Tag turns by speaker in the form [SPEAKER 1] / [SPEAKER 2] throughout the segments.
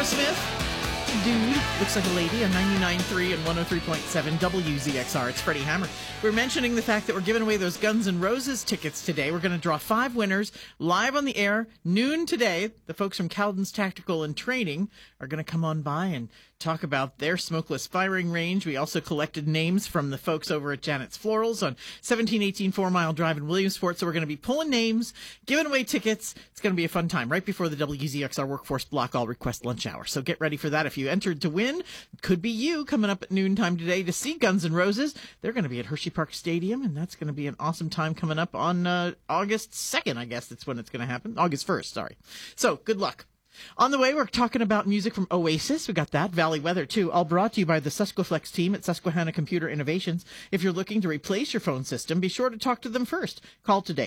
[SPEAKER 1] Aerosmith. Dude looks like a lady on 99.3 and 103.7 WZXR. It's Freddie Hammer. We're mentioning the fact that we're giving away those Guns N' Roses tickets today. We're going to draw 5 winners live on the air, noon today. The folks from Cowden's Tactical and Training are going to come on by and talk about their smokeless firing range. We also collected names from the folks over at Janet's Florals on 1718 4 Mile Drive in Williamsport. So we're going to be pulling names, giving away tickets. It's going to be a fun time right before the WZXR Workforce Block All Request Lunch Hour. So get ready for that. If you entered to win, it could be you coming up at noontime today to see Guns N' Roses. They're going to be at Hershey Park Stadium, and that's going to be an awesome time coming up on August 2nd, I guess that's when it's going to happen. August 1st, sorry. So good luck. On the way, we're talking about music from Oasis. We got that. Valley Weather, too. All brought to you by the Susqueflex team at Susquehanna Computer Innovations. If you're looking to replace your phone system, be sure to talk to them first. Call today,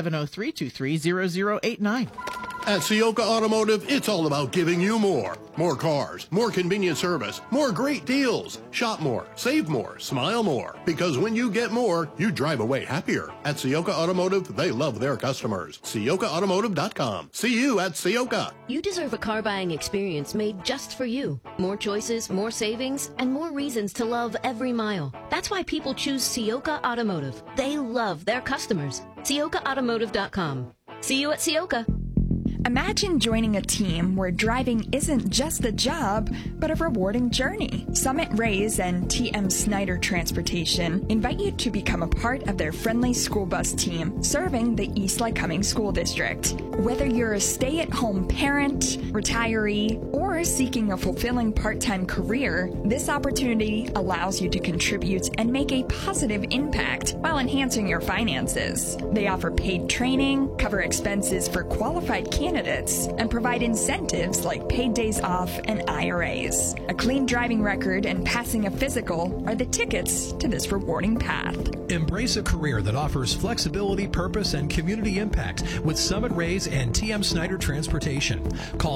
[SPEAKER 1] 570-323-0089.
[SPEAKER 2] At Ciocca Automotive, it's all about giving you more. More cars, more convenient service, more great deals. Shop more, save more, smile more. Because when you get more, you drive away happier. At Ciocca Automotive, they love their customers. CioccaAutomotive.com. See you at Ciocca.
[SPEAKER 3] You deserve a car buying experience made just for you. More choices, more savings, and more reasons to love every mile. That's why people choose Ciocca Automotive. They love their customers. CioccaAutomotive.com. See you at Ciocca.
[SPEAKER 4] Imagine joining a team where driving isn't just a job, but a rewarding journey. Summit Rays and TM Snyder Transportation invite you to become a part of their friendly school bus team serving the East Lycoming School District. Whether you're a stay-at-home parent, retiree, or seeking a fulfilling part-time career, this opportunity allows you to contribute and make a positive impact while enhancing your finances. They offer paid training, cover expenses for qualified candidates, and provide incentives like paid days off and IRAs. A clean driving record and passing a physical are the tickets to this rewarding path.
[SPEAKER 5] Embrace a career that offers flexibility, purpose, and community impact with Summit Rays and TM Snyder Transportation. Call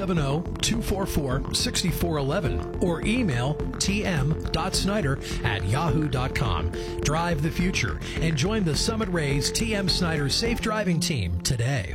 [SPEAKER 5] 570-244-6411 or email tm.snyder@yahoo.com. Drive the future and join the Summit Rays TM Snyder Safe Driving Team today.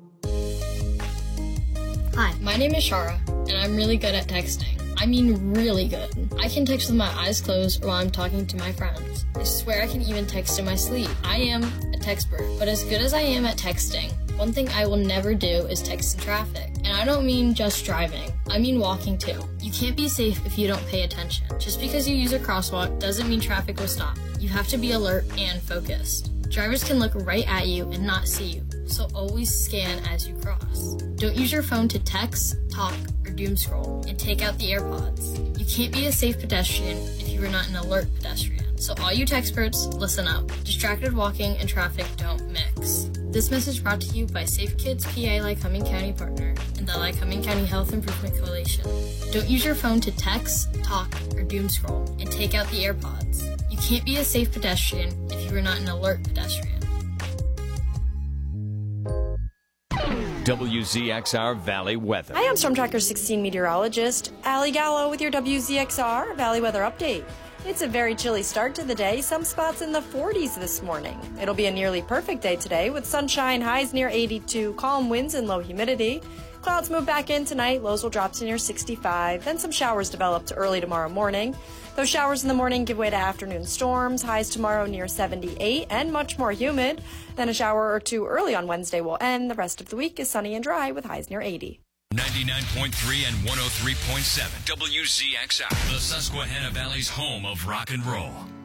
[SPEAKER 6] Hi, my name is Shara, and I'm really good at texting. I mean really good. I can text with my eyes closed while I'm talking to my friends. I swear I can even text in my sleep. I am a textpert, but as good as I am at texting, one thing I will never do is text in traffic. And I don't mean just driving. I mean walking too. You can't be safe if you don't pay attention. Just because you use a crosswalk doesn't mean traffic will stop. You have to be alert and focused. Drivers can look right at you and not see you, so always scan as you cross. Don't use your phone to text, talk, or doom scroll, and take out the AirPods. You can't be a safe pedestrian if you are not an alert pedestrian. So all you textperts, listen up. Distracted walking and traffic don't mix. This message brought to you by Safe Kids PA Lycoming County Partner and the Lycoming County Health Improvement Coalition. Don't use your phone to text, talk, or doom scroll, and take out the AirPods. You can't be a safe pedestrian if you are not an alert pedestrian.
[SPEAKER 7] WZXR Valley Weather.
[SPEAKER 8] Hi, I'm Storm Tracker 16 meteorologist Allie Gallo with your WZXR Valley Weather Update. It's a very chilly start to the day, some spots in the 40s this morning. It'll be a nearly perfect day today with sunshine, highs near 82, calm winds and low humidity. Clouds move back in tonight, lows will drop to near 65, then some showers develop to early tomorrow morning. Those showers in the morning give way to afternoon storms, highs tomorrow near 78 and much more humid. Then a shower or two early on Wednesday will end. The rest of the week is sunny and dry with highs near 80.
[SPEAKER 7] 99.3 and 103.7 WZXR, the Susquehanna Valley's home of rock and roll.